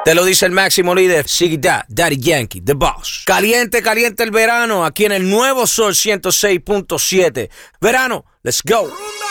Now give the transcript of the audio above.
Te lo dice el máximo líder, Ziggy Daddy Yankee, The Boss. Caliente, caliente el verano, aquí en el nuevo Sol 106.7. Verano, let's go.